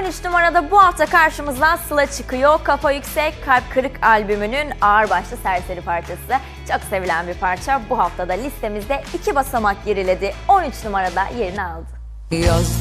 13 numarada bu hafta karşımızdan Sıla çıkıyor. Kafa Yüksek Kalp Kırık albümünün ağırbaşlı serseri parçası. Çok sevilen bir parça. Bu haftada listemizde 2 basamak geriledi. 13 numarada yerini aldı.